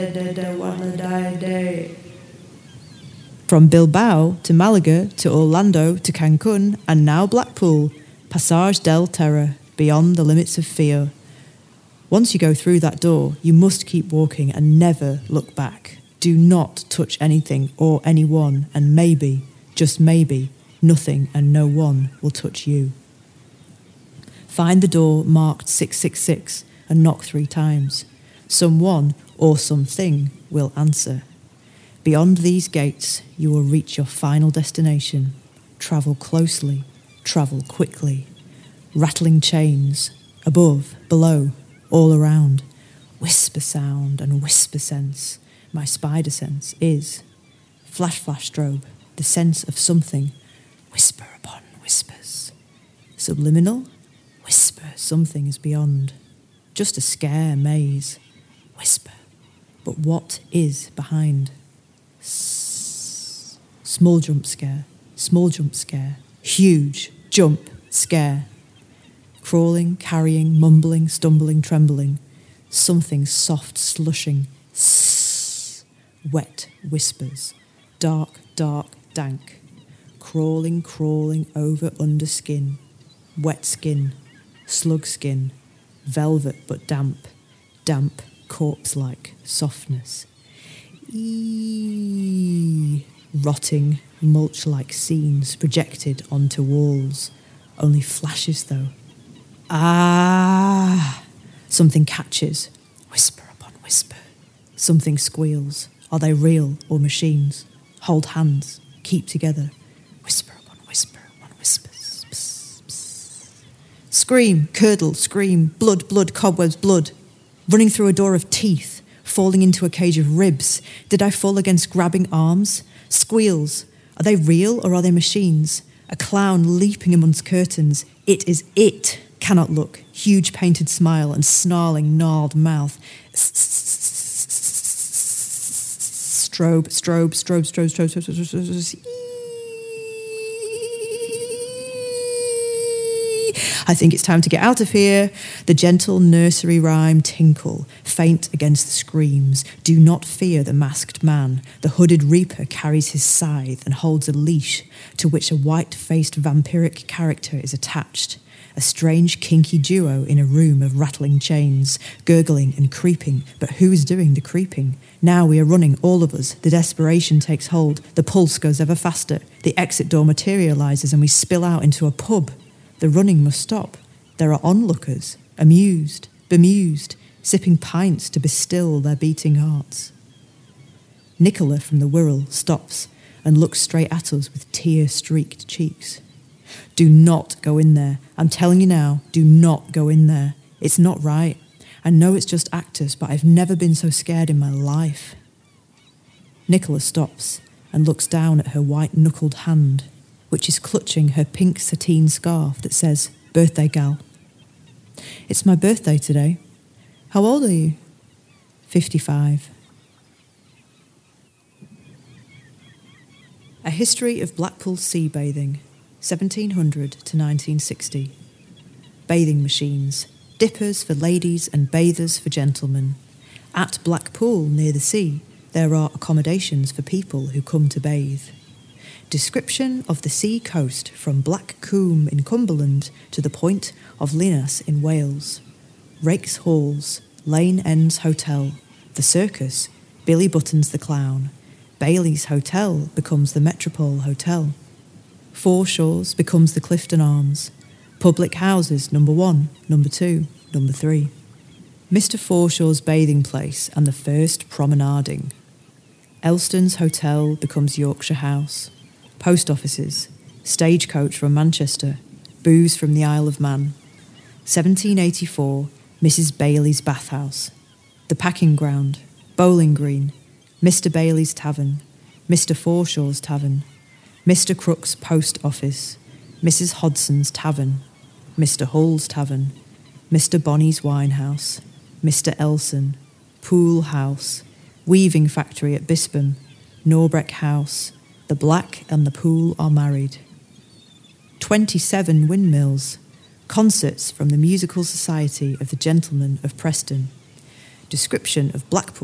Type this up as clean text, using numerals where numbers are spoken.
From Bilbao to Malaga to Orlando to Cancun and now Blackpool, Passage del Terror, beyond the limits of fear. Once you go through that door, you must keep walking and never look back. Do not touch anything or anyone, and maybe, just maybe, nothing and no one will touch you. Find the door marked 666 and knock 3 times. Someone or something will answer. Beyond these gates, you will reach your final destination. Travel closely, travel quickly. Rattling chains, above, below, all around. Whisper sound and whisper sense. My spider sense is. Flash, flash, strobe, the sense of something. Whisper upon whispers. Subliminal, whisper something is beyond. Just a scare maze. Whisper. But what is behind? Small jump scare. Small jump scare. Huge jump scare. Crawling, carrying, mumbling, stumbling, trembling. Something soft slushing. Wet whispers. Dark, dark, dank. Crawling, crawling over under skin. Wet skin. Slug skin. Velvet but damp. Damp, corpse-like softness. Rotting, mulch-like scenes projected onto walls. Only flashes, though. Something catches. Whisper upon whisper. Something squeals. Are they real or machines? Hold hands. Keep together. Whisper upon whisper on whispers. Psst, psst. Scream, curdle, scream. Blood, blood, cobwebs, blood. Running through a door of teeth. Falling into a cage of ribs. Did I fall against grabbing arms? Squeals. Are they real or are they machines? A clown leaping amongst curtains. It is it. Cannot look. Huge painted smile and snarling, gnarled mouth. Strobe, strobe, strobe, strobe, strobe, strobe, strobe, strobe. I think it's time to get out of here. The gentle nursery rhyme tinkle, faint against the screams. Do not fear the masked man. The hooded reaper carries his scythe and holds a leash to which a white-faced vampiric character is attached. A strange kinky duo in a room of rattling chains, gurgling and creeping, but who's doing the creeping? Now we are running, all of us. The desperation takes hold. The pulse goes ever faster. The exit door materialises and we spill out into a pub. The running must stop. There are onlookers, amused, bemused, sipping pints to bestill their beating hearts. Nicola from the Wirral stops and looks straight at us with tear-streaked cheeks. Do not go in there. I'm telling you now, do not go in there. It's not right. I know it's just actors, but I've never been so scared in my life. Nicola stops and looks down at her white-knuckled hand, which is clutching her pink sateen scarf that says, "Birthday gal." It's my birthday today. How old are you? 55. A history of Blackpool sea bathing, 1700 to 1960. Bathing machines, dippers for ladies and bathers for gentlemen. At Blackpool, near the sea, there are accommodations for people who come to bathe. Description of the sea coast from Black Combe in Cumberland to the point of Linas in Wales. Rakes Halls, Lane Ends Hotel, the Circus, Billy Buttons the Clown. Bailey's Hotel becomes the Metropole Hotel. Foreshores becomes the Clifton Arms. Public houses, number 1, number 2, number 3. Mr. Forshawe's bathing place and the first promenading. Elston's Hotel becomes Yorkshire House. Post offices, stagecoach from Manchester, booze from the Isle of Man. 1784, Mrs. Bailey's bathhouse. The packing ground, Bowling Green, Mr. Bailey's Tavern, Mr. Forshawe's Tavern, Mr. Crook's Post Office, Mrs. Hodson's Tavern, Mr. Hull's Tavern, Mr. Bonny's Winehouse, Mr. Elson, Pool House, Weaving Factory at Bispam, Norbreck House. The Black and the Pool are married. 27 windmills. Concerts from the Musical Society of the Gentlemen of Preston. Description of Blackpool.